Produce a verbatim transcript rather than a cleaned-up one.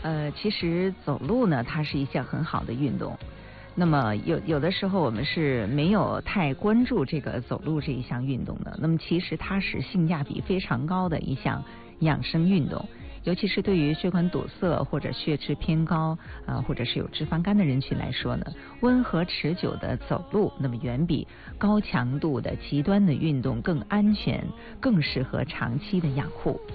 呃，其实走路呢，它是一项很好的运动。那么有有的时候我们是没有太关注这个走路这一项运动的。那么其实它是性价比非常高的一项养生运动。尤其是对于血管堵塞或者血脂偏高啊、呃，或者是有脂肪肝的人群来说呢，温和持久的走路，那么远比高强度的极端的运动更安全，更适合长期的养护。